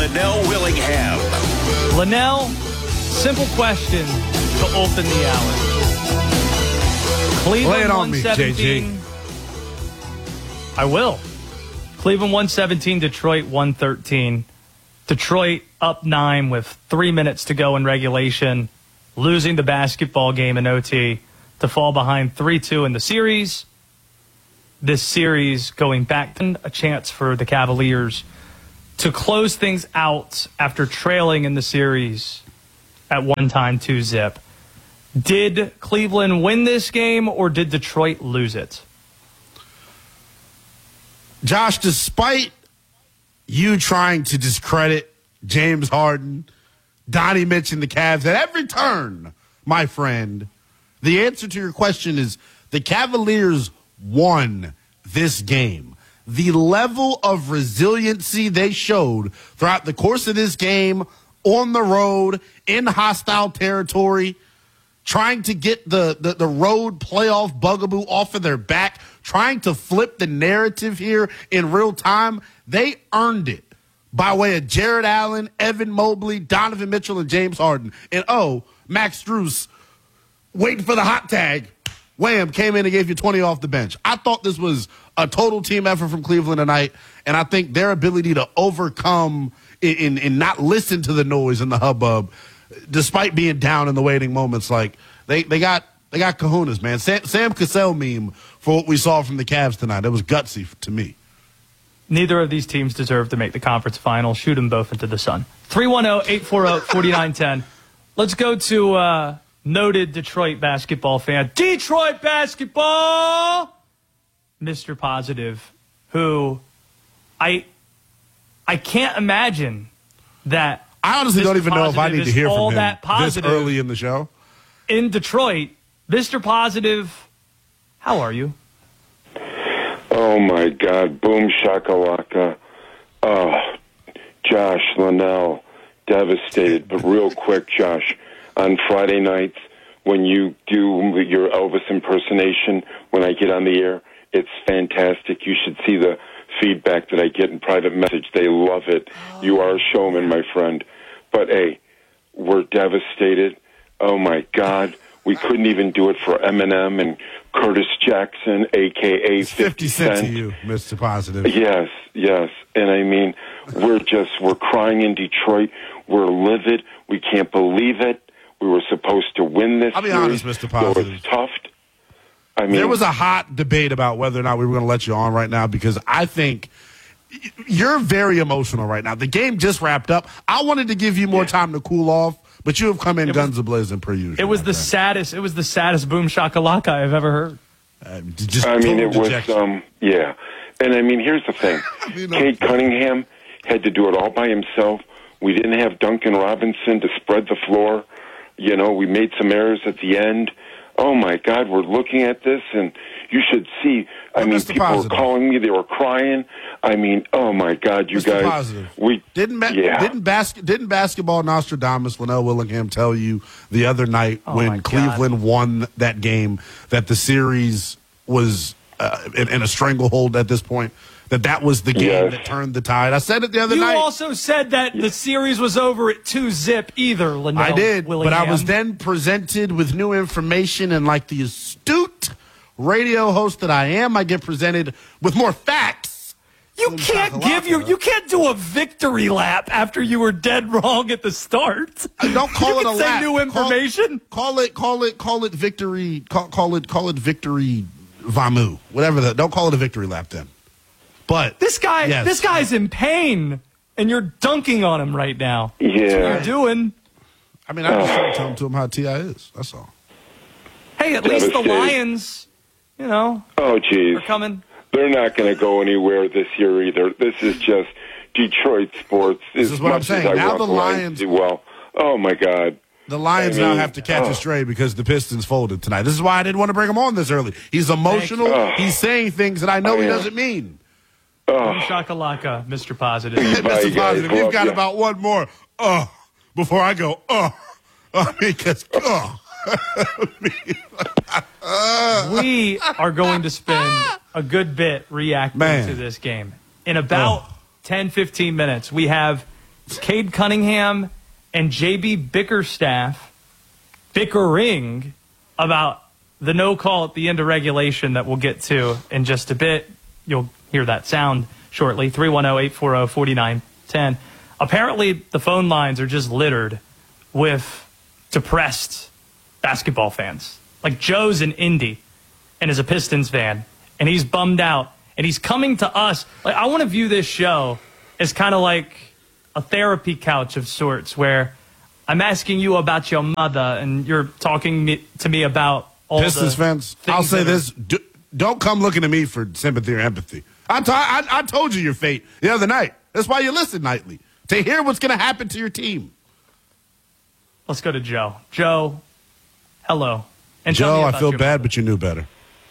Linnell Willingham. Linnell, simple question to open the hour. Cleveland Lay it on me, 117. JG. I will. Cleveland 117, Detroit 113. Detroit up 9 with 3 minutes to go in regulation, losing the basketball game in OT to fall behind 3-2 in the series. This series going back to a chance for the Cavaliers to close things out after trailing in the series at one time 2-0. Did Cleveland win this game or did Detroit lose it? Josh, despite you trying to discredit James Harden, Donnie Mitch, and the Cavs at every turn, my friend, the answer to your question is the Cavaliers won this game. The level of resiliency they showed throughout the course of this game, on the road, in hostile territory, trying to get the road playoff bugaboo off of their back, trying to flip the narrative here in real time, they earned it by way of Jared Allen, Evan Mobley, Donovan Mitchell, and James Harden. And, Max Strus, waiting for the hot tag, wham, came in and gave you 20 off the bench. I thought this was a total team effort from Cleveland tonight, and I think their ability to overcome and not listen to the noise and the hubbub, despite being down in the waiting moments, like they got kahunas, man. Sam Cassell meme for what we saw from the Cavs tonight. It was gutsy to me. Neither of these teams deserve to make the conference final. Shoot them both into the sun. 310-840-4910. Let's go to noted Detroit basketball fan. Detroit basketball! Mr. Positive, who I can't imagine that. I honestly don't even know if I need to hear from him this early in the show. In Detroit, Mr. Positive, how are you? Oh, my God. Boom shakalaka. Josh, Linnell, devastated. But real quick, Josh, on Friday nights, when you do your Elvis impersonation, when I get on the air, it's fantastic. You should see the feedback that I get in private message. They love it. You are a showman, my friend. But, hey, we're devastated. Oh, my God. We couldn't even do it for Eminem and Curtis Jackson, a.k.a. 50 Cent. To you, Mr. Positive. Yes. And, I mean, we're crying in Detroit. We're livid. We can't believe it. We were supposed to win this. I'll be honest, Mr. Positive. It was tough. I mean, there was a hot debate about whether or not we were going to let you on right now because I think you're very emotional right now. The game just wrapped up. I wanted to give you more time to cool off, but you have come in guns a-blazing per usual. It was the saddest boom shakalaka I've ever heard. It was, yeah. And, I mean, here's the thing. Cade Cunningham had to do it all by himself. We didn't have Duncan Robinson to spread the floor. You know, we made some errors at the end. Oh, my God, we're looking at this, and you should see. I mean, people were calling me. They were crying. I mean, oh, my God, you Mr. guys. Positive. Didn't basketball Nostradamus, Linnell Willingham, tell you the other night when Cleveland won that game that the series was in a stranglehold at this point? That was the game that turned the tide. I said it the other night. You also said that the series was over at 2-0 either, Linnell. I did, Willingham. but I was then presented with new information, and like the astute radio host that I am, I get presented with more facts. You can't do a victory lap after you were dead wrong at the start. Don't call it a lap. Say new information. Call it victory. Call it victory vamu. Whatever. Don't call it a victory lap then. But this guy's in pain, and you're dunking on him right now. Yeah, that's what you're doing. I mean, I'm just trying to tell him to him how T.I. is. That's all. Hey, at least the Lions, Oh, geez, are coming. They're not going to go anywhere this year either. This is just Detroit sports. This is what I'm saying. Now the Lions. Well, oh my God. The Lions now have to catch a stray because the Pistons folded tonight. This is why I didn't want to bring him on this early. He's emotional. He's saying things that I know he doesn't mean. Shakalaka, Mr. Positive. Mr. Positive, you've got about one more. Before I go. Because. We are going to spend a good bit reacting to this game. In about 10, 15 minutes, we have Cade Cunningham and J.B. Bickerstaff bickering about the no call at the end of regulation that we'll get to in just a bit. You'll hear that sound shortly. 310-840-4910. Apparently, the phone lines are just littered with depressed basketball fans. Like Joe's in Indy and is a Pistons fan, and he's bummed out, and he's coming to us. Like, I want to view this show as kind of like a therapy couch of sorts, where I'm asking you about your mother, and you're talking to me about all Pistons fans, I'll say this. Don't come looking to me for sympathy or empathy. I told you your fate the other night. That's why you listen nightly, to hear what's going to happen to your team. Let's go to Joe. Joe, hello. And Joe, I feel bad, but you knew better.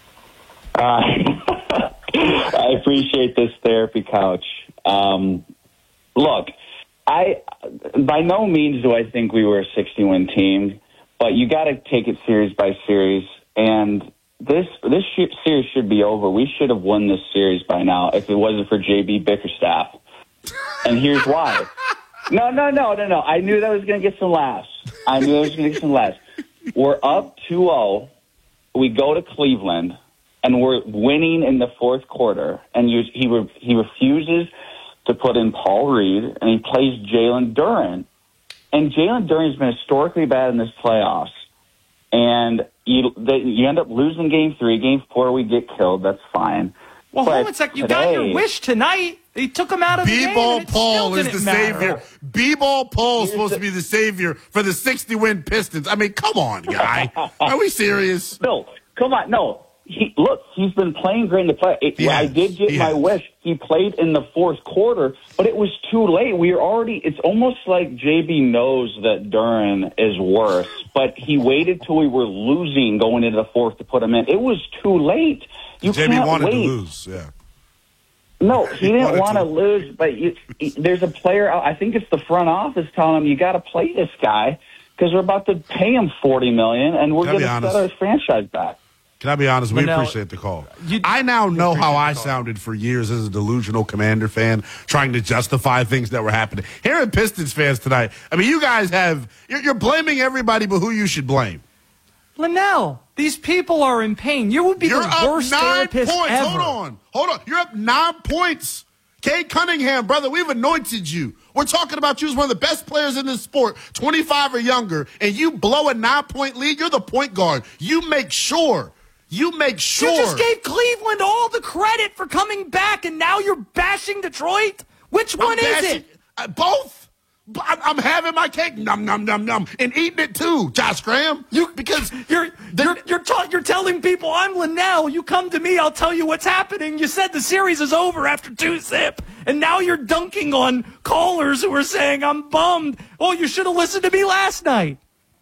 I appreciate this therapy couch. Look, I by no means do I think we were a 60-win team, but you got to take it series by series, and this series should be over. We should have won this series by now if it wasn't for J.B. Bickerstaff, and here's why. No. I knew that was going to get some laughs. We're up 2-0. We go to Cleveland, and we're winning in the fourth quarter, and he refuses to put in Paul Reed, and he plays Jalen Duren. And Jalen Duren's been historically bad in this playoffs. And you end up losing Game 3. Game 4, we get killed. That's fine. Well, hold on a second. You got your wish tonight. They took him out of the game. B-Ball Paul is the savior. B-Ball Paul is supposed to be the savior for the 60-win Pistons. I mean, come on, guy. Are we serious? No, come on. No. He's been playing great in the play. I did get my wish. He played in the fourth quarter, but it was too late. It's almost like JB knows that Duren is worse, but he waited till we were losing going into the fourth to put him in. It was too late. JB wanted to lose, yeah. No, he didn't want to lose, but there's a player, I think it's the front office telling him, you got to play this guy because we're about to pay him $40 million, and we're going to set our franchise back. Can I be honest? We appreciate the call. I now know how I sounded for years as a delusional Commander fan, trying to justify things that were happening. Here at Pistons fans tonight, I mean, you guys you're blaming everybody, but who you should blame? Linnell, these people are in pain. You would be the worst therapist ever. Hold on. You're up 9 points. Cade Cunningham, brother, we've anointed you. We're talking about you as one of the best players in this sport, 25 or younger, and you blow a 9-point lead. You're the point guard. You make sure. You just gave Cleveland all the credit for coming back, and now you're bashing Detroit? Which one is it? Both. I'm having my cake, nom, nom, nom, nom, and eating it too, Josh Graham. Because you're telling people, I'm Linnell. You come to me, I'll tell you what's happening. You said the series is over after 2-zip, and now you're dunking on callers who are saying, I'm bummed. Oh, you should have listened to me last night.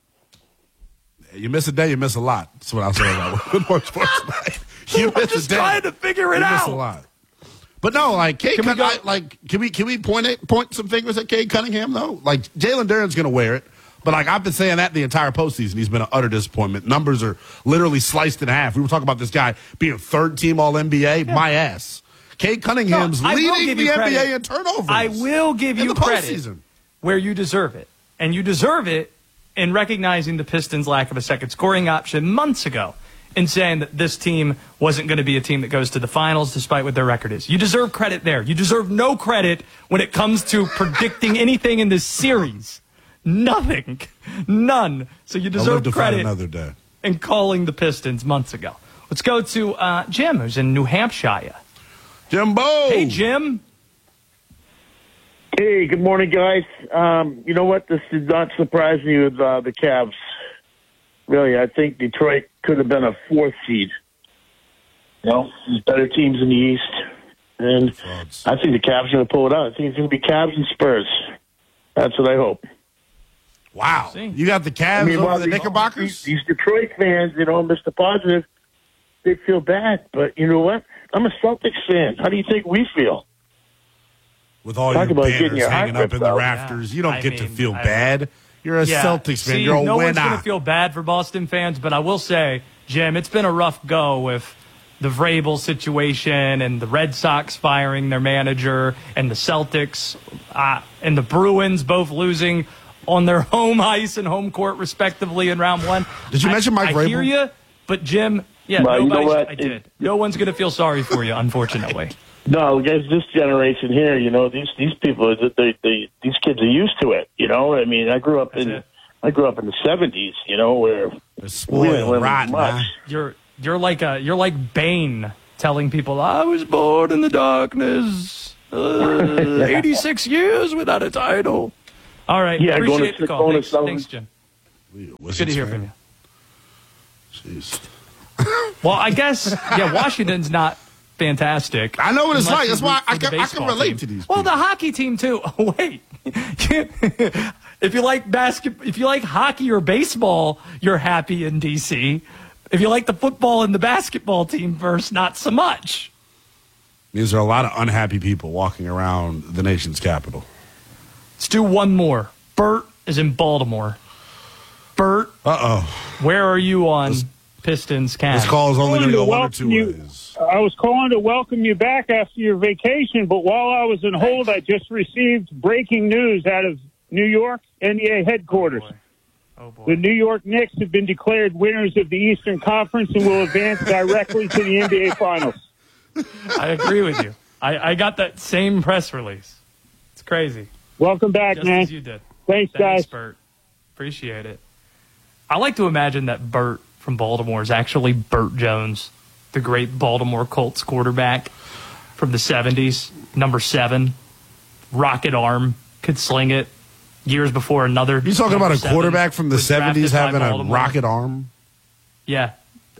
You miss a day, you miss a lot. That's what I'll say about Good Morning Sports tonight. You I'm just trying to figure it out. You miss a lot. But no, like Cade can we point some fingers at Cade Cunningham though? Like Jalen Duren's going to wear it, but like I've been saying that the entire postseason, he's been an utter disappointment. Numbers are literally sliced in half. We were talking about this guy being third team All NBA. Yeah. My ass. Cade Cunningham's leading the NBA in turnovers. I will give you credit where you deserve it, and you deserve it in recognizing the Pistons' lack of a second scoring option months ago, in saying that this team wasn't going to be a team that goes to the finals despite what their record is. You deserve credit there. You deserve no credit when it comes to predicting anything in this series. Nothing. None. So you deserve credit another day. in calling the Pistons months ago. Let's go to Jim, who's in New Hampshire. Jimbo! Hey, Jim. Hey, good morning, guys. You know what? This did not surprise me with the Cavs. Really, I think Detroit could have been a fourth seed. You know, there's better teams in the East. And I think the Cavs are going to pull it out. I think it's going to be Cavs and Spurs. That's what I hope. Wow. You got the Cavs over the Knickerbockers? These Detroit fans, you know, Mr. Positive, they feel bad. But you know what? I'm a Celtics fan. How do you think we feel? With all your banners hanging up in the rafters, you don't get to feel bad. You're a Celtics fan. You're a winner. No one's going to feel bad for Boston fans, but I will say, Jim, it's been a rough go with the Vrabel situation and the Red Sox firing their manager and the Celtics and the Bruins both losing on their home ice and home court, respectively, in round one. Did you mention Mike Vrabel? I hear you, but Jim, Well, you know what? I did. No one's going to feel sorry for you, unfortunately. No, guys, this generation here, these people, these kids are used to it. I mean, I grew up in the 70s. Where they're spoiled rotten. Much. You're like Bane telling people, "I was born in the darkness, 86 years without a title." All right, appreciate the call. Thanks, Jim. Good to hear from you. Jeez. Well, I guess Washington's not fantastic. I know what it's like. That's why I can relate to these. Well, the hockey team too. Oh, wait, if you like hockey or baseball, you're happy in DC. If you like the football and the basketball team first, not so much. Means there are a lot of unhappy people walking around the nation's capital. Let's do one more. Bert is in Baltimore. Bert, where are you on Pistons Cavs? This call is only going to go one or two ways. I was calling to welcome you back after your vacation, but while I was on hold, I just received breaking news out of New York NBA headquarters. Oh boy. The New York Knicks have been declared winners of the Eastern Conference and will advance directly to the NBA Finals. I agree with you. I got that same press release. It's crazy. Welcome back, Just man. as you did. Thanks, guys. Bert. Appreciate it. I like to imagine that Bert from Baltimore is actually Bert Jones, the great Baltimore Colts quarterback from the 70s, number 7, rocket arm, could sling it. Years before another. You talking about a quarterback from the 70s having a rocket arm? Yeah.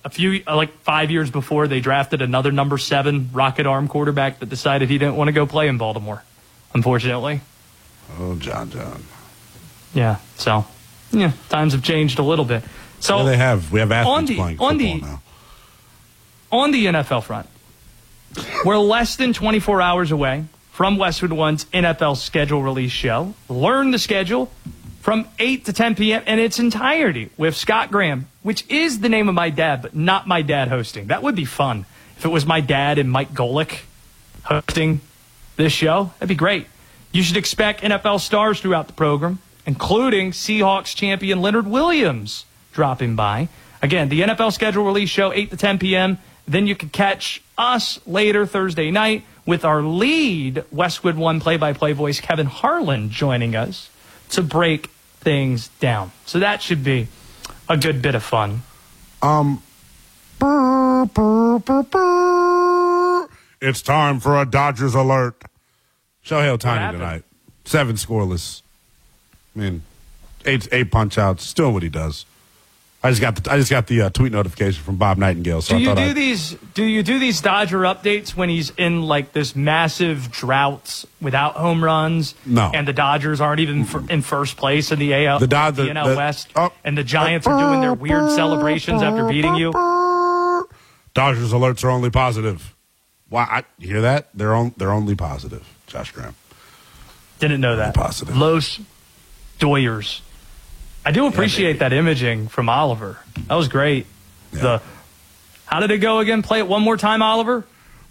5 years before, they drafted another number 7 rocket arm quarterback that decided he didn't want to go play in Baltimore, unfortunately. Oh, John. Yeah, so, times have changed a little bit. So yeah, they have. We have athletes playing football now. On the NFL front, we're less than 24 hours away from Westwood One's NFL schedule release show. Learn the schedule from 8 to 10 p.m. in its entirety with Scott Graham, which is the name of my dad, but not my dad hosting. That would be fun if it was my dad and Mike Golick hosting this show. That'd be great. You should expect NFL stars throughout the program, including Seahawks champion Leonard Williams dropping by. Again, the NFL schedule release show, 8 to 10 p.m. Then you can catch us later Thursday night with our lead Westwood One play-by-play voice, Kevin Harlan, joining us to break things down. So that should be a good bit of fun. It's time for a Dodgers alert. Shohei Ohtani tonight. 7 scoreless. I mean, 8 punch outs. Still what he does. I just got the tweet notification from Bob Nightingale. So do you do these Dodger updates when he's in like this massive droughts without home runs? No. And the Dodgers aren't even in first place in the AL, the NL West, and the Giants are doing their weird celebrations after beating you. Dodgers alerts are only positive. Why? You hear that? They're only positive. Josh Graham. Didn't know that. Positive. Los Doyers. I do appreciate that imaging from Oliver. That was great. Yeah. How did it go again? Play it one more time, Oliver.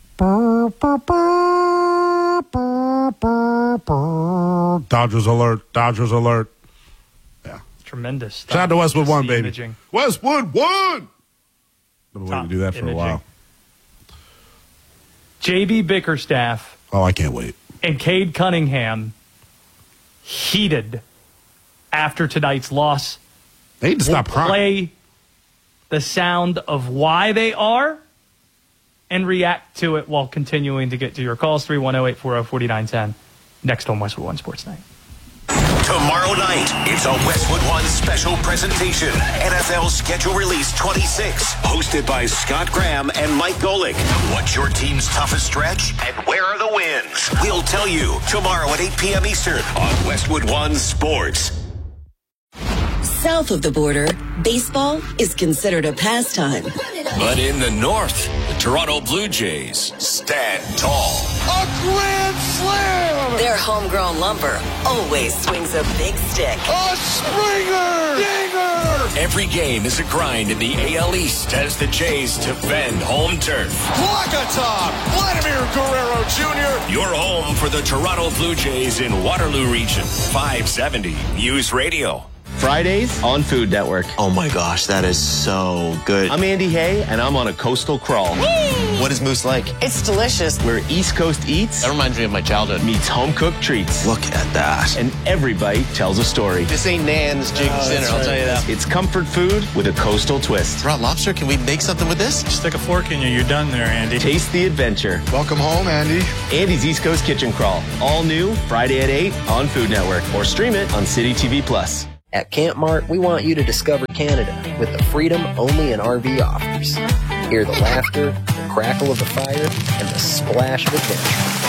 Dodgers alert. Dodgers alert. Yeah. Tremendous. Shout out to Westwood One, baby. Imaging. Westwood One! I've been waiting to do that for a while. J.B. Bickerstaff. Oh, I can't wait. And Cade Cunningham heated after tonight's loss. They need to stop crying. Play the sound of why they are and react to it while continuing to get to your calls. 310-840-4910. Next on Westwood One Sports Night. Tomorrow night, it's a Westwood One special presentation. NFL Schedule Release 26. Hosted by Scott Graham and Mike Golick. What's your team's toughest stretch? And where are the wins? We'll tell you tomorrow at 8 p.m. Eastern on Westwood One Sports. South of the border, baseball is considered a pastime. But in the north, the Toronto Blue Jays stand tall. A grand slam! Their homegrown lumber always swings a big stick. A Springer! Dinger! Every game is a grind in the AL East as the Jays defend home turf. Wakata, Vladimir Guerrero Jr. Your home for the Toronto Blue Jays in Waterloo Region. 570 News Radio. Fridays on Food Network. Oh my gosh, that is so good. I'm Andy Hay, and I'm on a coastal crawl. What is Moose like? It's delicious. Where East Coast eats. That reminds me of my childhood. Meets home-cooked treats. Look at that. And every bite tells a story. This ain't Nan's Jig's dinner, I'll tell you that. It's comfort food with a coastal twist. Raw lobster, can we make something with this? Stick a fork in you, you're done there, Andy. Taste the adventure. Welcome home, Andy. Andy's East Coast Kitchen Crawl. All new Friday at 8 on Food Network. Or stream it on City TV Plus. At Camp Mart, we want you to discover Canada with the freedom only an RV offers. Hear the laughter, the crackle of the fire, and the splash of adventure.